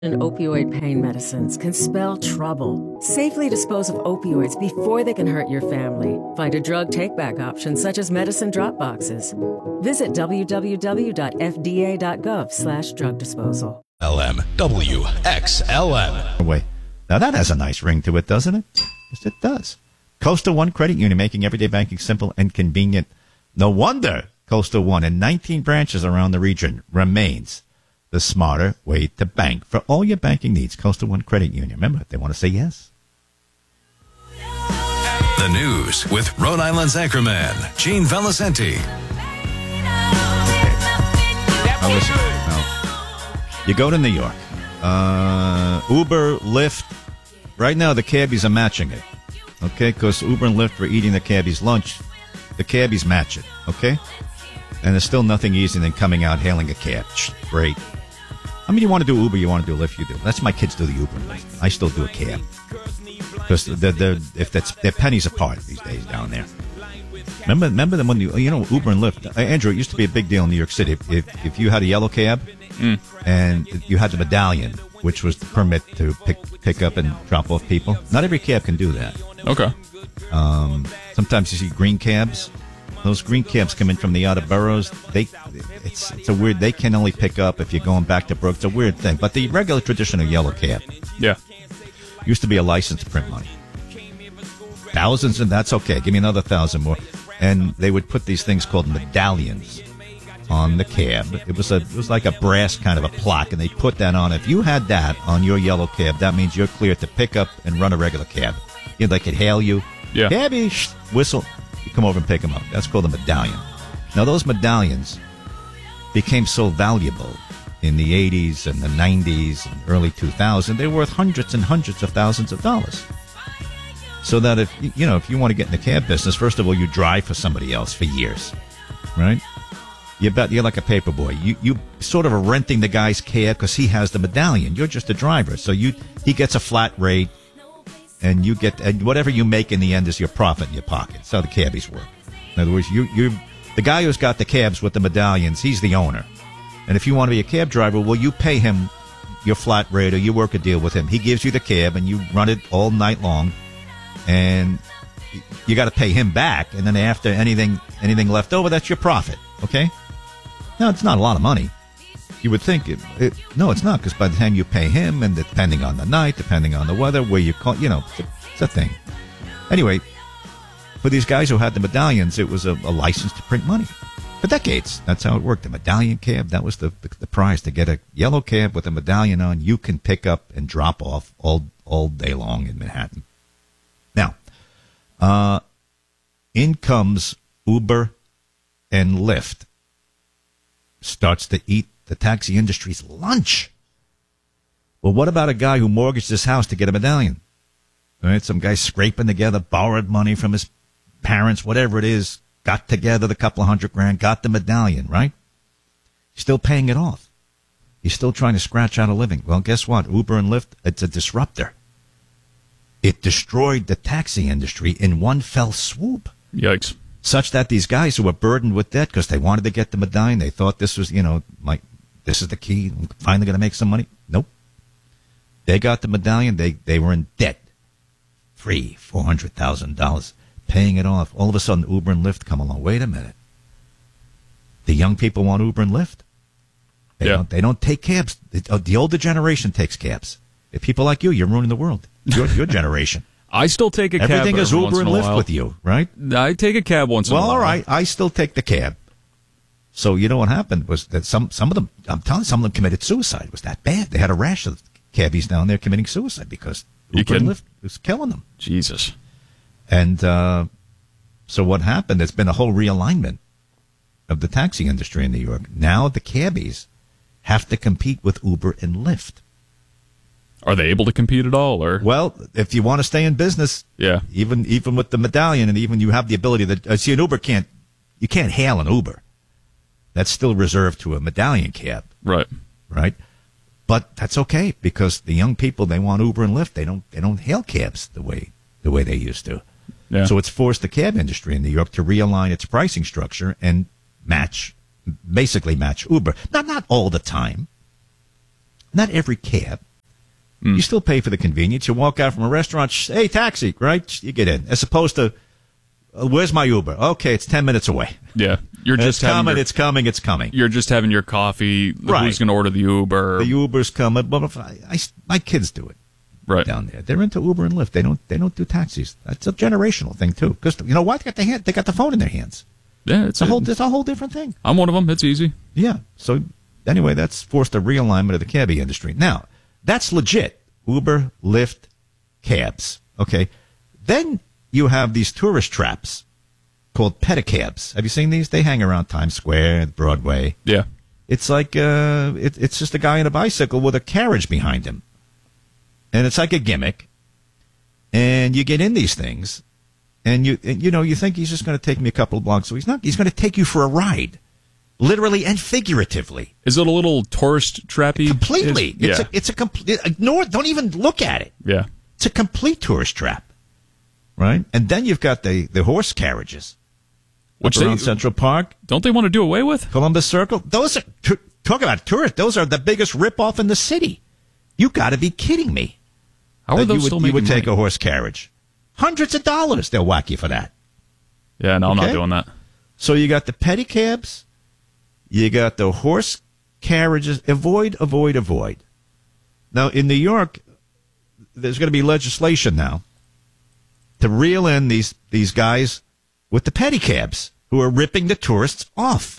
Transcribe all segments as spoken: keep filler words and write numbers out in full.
And opioid pain medicines can spell trouble. Safely dispose of opioids before they can hurt your family. Find a drug take-back option such as medicine drop boxes. Visit www.fda.gov slash drug disposal. L M W X L M. Wait, now that has a nice ring to it, doesn't it? Yes, it does. Coastal One Credit Union, making everyday banking simple and convenient. No wonder Coastal One and nineteen branches around the region remains the smarter way to bank for all your banking needs. Coastal One Credit Union. Remember, they want to say yes. The news with Rhode Island's anchorman, Gene Valicenti. Now listen, now, you go to New York. Uh, Uber, Lyft. Right now, the cabbies are matching it. Okay? Because Uber and Lyft were eating the cabbies' lunch. The cabbies match it. Okay? And there's still nothing easier than coming out hailing a cab. Great. I mean, you want to do Uber, you want to do Lyft, you do. That's my kids do the Uber and Lyft. I still do a cab. Because they're, they're, if that's, they're pennies apart these days down there. Remember remember them when you, you know, Uber and Lyft. Uh, Andrew, it used to be a big deal in New York City. If, if, if you had a yellow cab mm. and you had the medallion, which was the permit to pick pick up and drop off people, not every cab can do that. Okay. Um, sometimes you see green cabs. Those green cabs come in from the outer boroughs. They, it's it's a weird. They can only pick up if you're going back to Brook. It's a weird thing. But the regular traditional yellow cab, yeah, used to be a license to print money. Thousands, and that's okay. Give me another thousand more. And they would put these things called medallions on the cab. It was a it was like a brass kind of a plaque, and they put that on. If you had that on your yellow cab, that means you're clear to pick up and run a regular cab. You know, they could hail you. Yeah. Cabby, shh, whistle. You come over and pick them up. That's called a medallion. Now, those medallions became so valuable in the eighties and the nineties and early two thousands. They were worth hundreds and hundreds of thousands of dollars. So that if, you know, if you want to get in the cab business, first of all, you drive for somebody else for years, right? You bet you're like a paper boy. You you sort of are renting the guy's cab because he has the medallion. You're just a driver. So you he gets a flat rate. And you get, and whatever you make in the end is your profit in your pocket. That's how the cabbies work. In other words, you, you, the guy who's got the cabs with the medallions, he's the owner. And if you want to be a cab driver, well, you pay him your flat rate or you work a deal with him. He gives you the cab and you run it all night long. And you got to pay him back. And then after anything, anything left over, that's your profit. Okay? Now, it's not a lot of money. You would think, it, it, no, it's not, because by the time you pay him, and depending on the night, depending on the weather, where you call, you know, it's a, it's a thing. Anyway, for these guys who had the medallions, it was a, a license to print money. For decades, that's how it worked. The medallion cab, that was the, the, the prize. To get a yellow cab with a medallion on, you can pick up and drop off all, all day long in Manhattan. Now, uh, in comes Uber and Lyft. Starts to eat the taxi industry's lunch. Well, what about a guy who mortgaged his house to get a medallion? All right, some guy scraping together, borrowed money from his parents, whatever it is, got together the couple of hundred grand, got the medallion, right? Still paying it off. He's still trying to scratch out a living. Well, guess what? Uber and Lyft, it's a disruptor. It destroyed the taxi industry in one fell swoop. Yikes. Such that these guys who were burdened with debt because they wanted to get the medallion, they thought this was, you know, my, this is the key, I'm finally going to make some money. Nope. They got the medallion, they, they were in debt. Free, four hundred thousand dollars, paying it off. All of a sudden, Uber and Lyft come along. Wait a minute. The young people want Uber and Lyft. They, yeah. don't, they don't take cabs. The, the older generation takes cabs. If people like you, you're ruining the world. Your, your generation. I still take a cab. Everything is every Uber and Lyft with you, right? I take a cab once in well, a while. Well, all right. I still take the cab. So you know what happened was that some some of them, I'm telling you, some of them committed suicide. It was that bad. They had a rash of cabbies down there committing suicide because Uber and Lyft was killing them. Jesus. And uh, so what happened, there's been a whole realignment of the taxi industry in New York. Now the cabbies have to compete with Uber and Lyft. Are they able to compete at all? Or well, if you want to stay in business, yeah, even even with the medallion, and even you have the ability that uh, see an Uber can't you can't hail an Uber. That's still reserved to a medallion cab, right? Right, but that's okay because the young people, they want Uber and Lyft. They don't they don't hail cabs the way the way they used to. Yeah. So it's forced the cab industry in New York to realign its pricing structure and match, basically match Uber. Not not all the time. Not every cab. Mm. You still pay for the convenience. You walk out from a restaurant, sh- hey, taxi, right? You get in. As opposed to, uh, where's my Uber? Okay, it's ten minutes away. Yeah. You're It's just having coming, your, it's coming, it's coming. You're just having your coffee. Right. Who's going to order the Uber? The Uber's coming. But if I, I, my kids do it. Right. Down there. They're into Uber and Lyft. They don't they don't do taxis. That's a generational thing, too. Because, you know what? They got, the hand, they got the phone in their hands. Yeah, it's, It's a, whole, it's a whole different thing. I'm one of them. It's easy. Yeah. So, anyway, that's forced a realignment of the cabbie industry. Now, that's legit. Uber, Lyft, cabs. Okay. Then you have these tourist traps called pedicabs. Have you seen these? They hang around Times Square, Broadway. Yeah. It's like uh, it, it's just a guy on a bicycle with a carriage behind him. And it's like a gimmick. And you get in these things, and you and, you know, you think he's just going to take me a couple of blocks. So he's not. He's going to take you for a ride, literally and figuratively. Is it a little tourist trappy? Completely. Is, it's yeah. a it's a complete. Ignore it. Don't even look at it. Yeah. It's a complete tourist trap, right? And then you've got the, the horse carriages, which up around they, Central Park, don't they want to do away with? Columbus Circle. Those are t- talk about tourists. Those are the biggest ripoff in the city. You got to be kidding me. How are that those you would, still you making would take money? a horse carriage, hundreds of dollars. They'll whack you for that. Yeah, no, I'm Okay? not doing that. So you got the pedicabs, you got the horse carriages. Avoid, avoid, avoid. Now in New York, there's going to be legislation now to reel in these these guys with the pedicabs who are ripping the tourists off.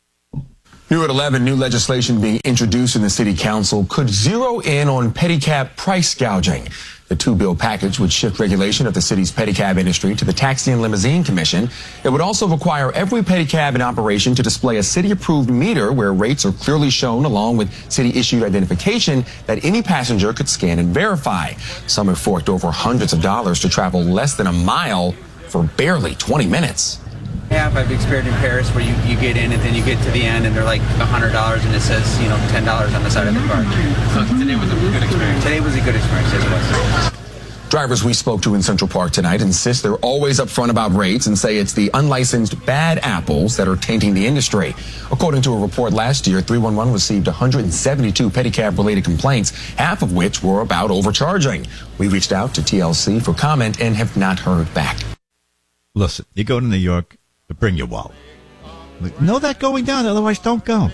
New at eleven, new legislation being introduced in the city council could zero in on pedicab price gouging. The two-bill package would shift regulation of the city's pedicab industry to the Taxi and Limousine Commission. It would also require every pedicab in operation to display a city-approved meter where rates are clearly shown along with city-issued identification that any passenger could scan and verify. Some have forked over hundreds of dollars to travel less than a mile for barely twenty minutes. Yeah, I've experienced in Paris where you, you get in and then you get to the end and they're like one hundred dollars and it says, you know, ten dollars on the side of the car. So today was a good experience. Today was a good experience, yes it was. Drivers we spoke to in Central Park tonight insist they're always upfront about rates and say it's the unlicensed bad apples that are tainting the industry. According to a report last year, three one one received one hundred seventy-two pedicab-related complaints, half of which were about overcharging. We reached out to T L C for comment and have not heard back. Listen, you go to New York, bring your wallet. Know that going down, otherwise don't go.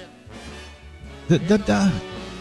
The, the, the,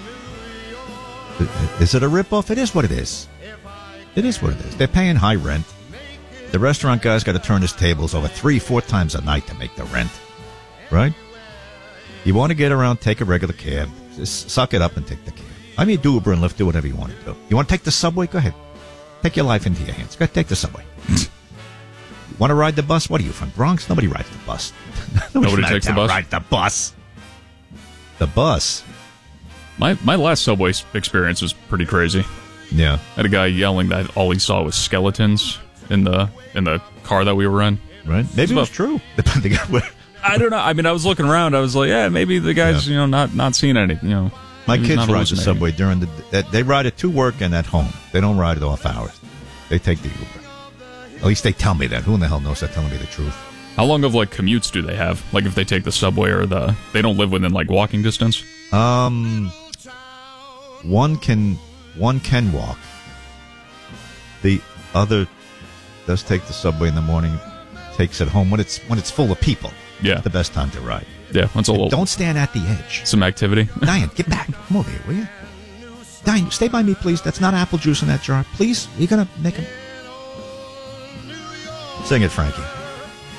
is it a ripoff? It is what it is. It is what it is. They're paying high rent. The restaurant guy's got to turn his tables over three, four times a night to make the rent. Right? You want to get around, take a regular cab. Just suck it up and take the cab. I mean, do Uber and Lyft, do whatever you want to do. You want to take the subway? Go ahead. Take your life into your hands. Go ahead, take the subway. Want to ride the bus? What are you, from Bronx? Nobody rides the bus. Nobody takes the bus? Ride the bus. The bus. My my last subway experience was pretty crazy. Yeah. I had a guy yelling that all he saw was skeletons in the in the car that we were in. Right. Maybe it was true. Depending on where. I don't know. I mean, I was looking around. I was like, yeah, maybe the guy's Yeah. you know not not seeing anything. You know, My maybe he's kids not ride the hallucinating. subway during the. They ride it to work and at home. They don't ride it off hours. They take the Uber. At least they tell me that. Who in the hell knows they're telling me the truth? How long of like commutes do they have? Like if they take the subway or the, they don't live within like walking distance. Um, one can one can walk. The other does take the subway in the morning. Takes it home when it's when it's full of people. Yeah, the best time to ride. Yeah, that's a little. Don't stand at the edge. Some activity. Diane, get back. Come over here, will you? Diane, stay by me, please. That's not apple juice in that jar. Please, you're gonna make him. Sing it, Frankie.